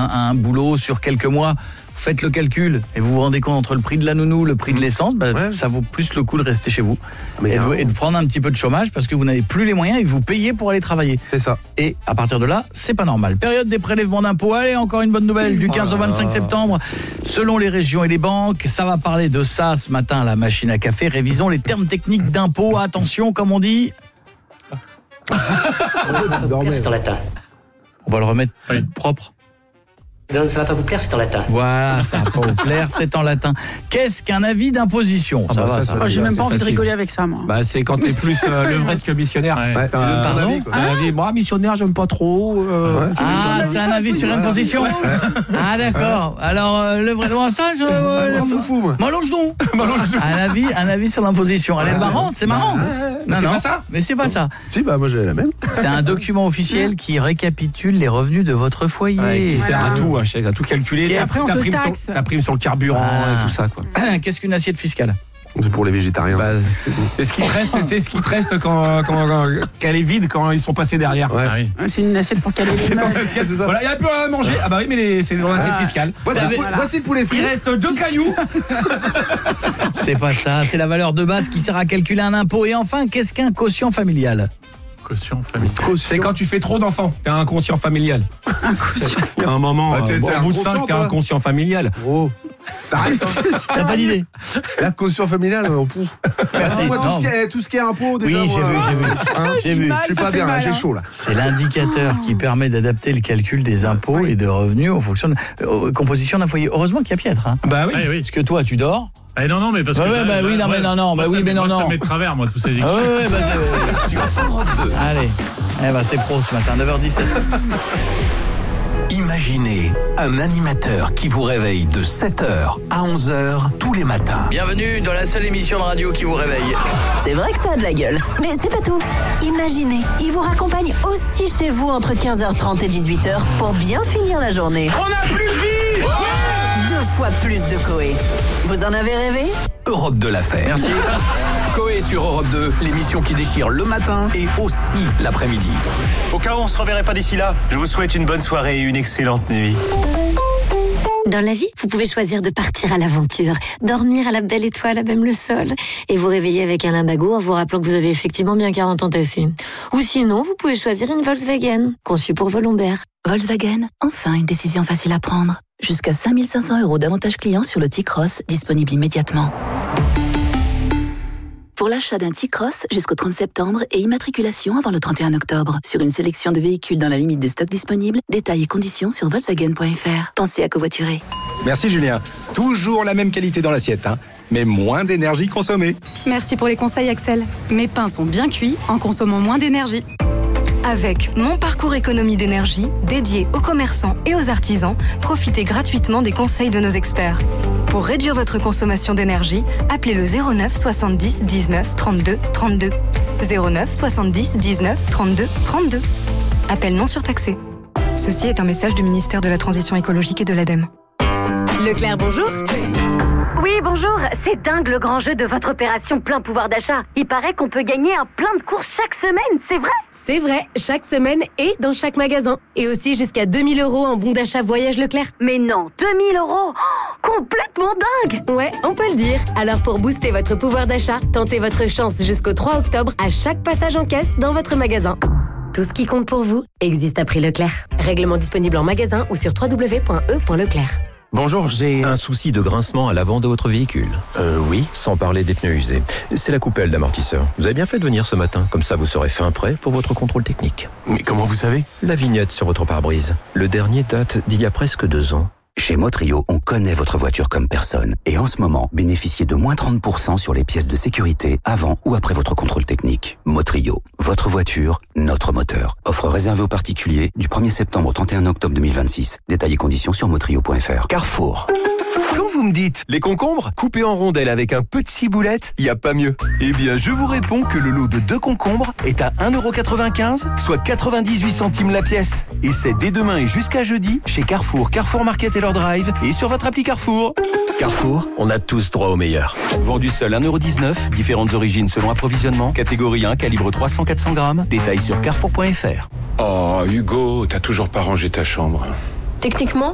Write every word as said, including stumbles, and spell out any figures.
un boulot sur quelques mois, faites le calcul et vous vous rendez compte entre le prix de la nounou, le prix de l'essence, bah, ouais. ça vaut plus le coup de rester chez vous et de, et de prendre un petit peu de chômage parce que vous n'avez plus les moyens et vous payez pour aller travailler. C'est ça. Et à partir de là, c'est pas normal. Période des prélèvements d'impôts. Allez, encore une bonne nouvelle du quinze au vingt-cinq septembre. Selon les régions et les banques, ça va parler de ça ce matin à la machine à café. Révisons les termes techniques d'impôts. Attention, comme on dit. C'est en latin. On va le remettre oui. propre. Non, ça va pas vous plaire, c'est en latin. Voilà, ça va pas vous plaire, c'est en latin. Qu'est-ce qu'un avis d'imposition? ah ça bah va, ça, ça, ça, oh, J'ai même pas envie facile. de rigoler avec ça, moi. Bah, c'est quand t'es plus euh, levrette que missionnaire. Ouais. Ouais, euh, ton avis, quoi. Un avis, moi, missionnaire, j'aime pas trop. Euh, ouais. Ah, c'est un avis sur l'imposition. Ah, d'accord. Alors, euh, levrette, ça, je... Euh, fou, fou, moi. M'allonge donc. Un avis, un avis sur l'imposition. Elle est marrante, c'est marrant. Mais c'est pas ça. Mais c'est pas ça. Si, bah, moi, j'ai la même. C'est un document officiel qui récapitule les revenus de votre foyer. Ouais, qui sert à tout, à tout calculer. Et après, on te taxe. La prime sur le carburant ah. et tout ça, quoi. Qu'est-ce qu'une assiette fiscale? C'est pour les végétariens. Bah, c'est ce qui te reste, c'est ce qui te reste quand, quand, quand qu'elle est vide quand ils sont passés derrière. Ouais. Ah oui. C'est une assiette pour caler les mains. Voilà, il n'y a plus rien à manger. Ah bah oui, mais les, c'est dans l'assiette fiscale. Voici, avez, le, voilà. voici le poulet frit. Il reste deux cailloux. C'est pas ça, c'est la valeur de base qui sert à calculer un impôt. Et enfin, qu'est-ce qu'un quotient familial? Quotient familial. C'est quand tu fais trop d'enfants. T'es un inconscient familial. Un quotient. Il y a un moment, bah, euh, bon, au bout de cinq, t'es un inconscient familial. Oh. T'arrêtes, hein. T'as pas d'idée? La caution familiale, on pouf. Merci. Moi, tout Non. ce, qui est, tout ce qui est impôt, déjà. Oui, j'ai moi, vu, j'ai vu. Hein, J'ai vu. Je suis pas bien, là, j'ai chaud, là. C'est l'indicateur qui permet d'adapter le calcul des impôts et de revenus en fonction de euh, composition d'un foyer. Heureusement qu'il y a Pietre. Hein. Bah oui. Ah, oui. Parce que toi, tu dors. Ah, non, non, mais parce que. Ouais, ouais, bah oui, non, mais non, non, bah oui, mais non, non. Ça met de travers, moi, tous ces Ah ouais, ouais, bah c'est... Allez, eh ben, c'est pro ce matin, neuf heures dix-sept. Imaginez un animateur qui vous réveille de sept heures à onze heures tous les matins. Bienvenue dans la seule émission de radio qui vous réveille. C'est vrai que ça a de la gueule, mais c'est pas tout. Imaginez, il vous raccompagne aussi chez vous entre quinze heures trente et dix-huit heures pour bien finir la journée. On a plus de vie. Deux fois plus de Coé. Vous en avez rêvé? Europe deux l'a fait. Merci. Coé sur Europe deux, l'émission qui déchire le matin et aussi l'après-midi. Au cas où on ne se reverrait pas d'ici là, je vous souhaite une bonne soirée et une excellente nuit. Dans la vie, vous pouvez choisir de partir à l'aventure, dormir à la belle étoile à même le sol, et vous réveiller avec un limbago en vous rappelant que vous avez effectivement bien quarante ans tassés. Ou sinon, vous pouvez choisir une Volkswagen, conçue pour vos lombaires. Volkswagen, enfin une décision facile à prendre. Jusqu'à cinq mille cinq cents euros d'avantages clients sur le T-Cross, disponible immédiatement. Pour l'achat d'un T-Cross jusqu'au trente septembre et immatriculation avant le trente et un octobre. Sur une sélection de véhicules dans la limite des stocks disponibles, détails et conditions sur volkswagen point f r. Pensez à covoiturer. Merci Julien. Toujours la même qualité dans l'assiette, hein, mais moins d'énergie consommée. Merci pour les conseils Axel. Mes pains sont bien cuits en consommant moins d'énergie. Avec Mon Parcours Économie d'énergie, dédié aux commerçants et aux artisans, profitez gratuitement des conseils de nos experts. Pour réduire votre consommation d'énergie, appelez le zéro neuf soixante-dix dix-neuf trente-deux trente-deux. zéro neuf soixante-dix dix-neuf trente-deux trente-deux. Appel non surtaxé. Ceci est un message du ministère de la Transition écologique et de l'ADEME. Leclerc, bonjour. Oui, bonjour. C'est dingue le grand jeu de votre opération plein pouvoir d'achat. Il paraît qu'on peut gagner un plein de courses chaque semaine, c'est vrai? C'est vrai, chaque semaine et dans chaque magasin. Et aussi jusqu'à deux mille euros en bon d'achat voyage Leclerc. Mais non, deux mille euros oh, complètement dingue. Ouais, on peut le dire. Alors pour booster votre pouvoir d'achat, tentez votre chance jusqu'au trois octobre à chaque passage en caisse dans votre magasin. Tout ce qui compte pour vous existe à prix Leclerc. Règlement disponible en magasin ou sur w w w point e point leclerc. Bonjour, j'ai un souci de grincement à l'avant de votre véhicule. Euh, oui. Sans parler des pneus usés. C'est la coupelle d'amortisseur. Vous avez bien fait de venir ce matin, comme ça vous serez fin prêt pour votre contrôle technique. Mais comment vous savez? La vignette sur votre pare-brise. Le dernier date d'il y a presque deux ans. Chez Motrio, on connaît votre voiture comme personne. Et en ce moment, bénéficiez de moins trente pour cent sur les pièces de sécurité avant ou après votre contrôle technique. Motrio, votre voiture, notre moteur. Offre réservée aux particuliers du premier septembre au trente et un octobre deux mille vingt-six. Détails et conditions sur motrio point f r. Carrefour. Quand vous me dites les concombres coupés en rondelles avec un peu de ciboulette, il n'y a pas mieux. Eh bien, je vous réponds que le lot de deux concombres est à un euro quatre-vingt-quinze, soit quatre-vingt-dix-huit centimes la pièce. Et c'est dès demain et jusqu'à jeudi chez Carrefour, Carrefour Market et leur drive et sur votre appli Carrefour. Carrefour, on a tous droit au meilleur. Vendu seul un euro dix-neuf, différentes origines selon approvisionnement, catégorie un, calibre trois cents à quatre cents grammes, détails sur carrefour point f r. Oh, Hugo, t'as toujours pas rangé ta chambre. Techniquement,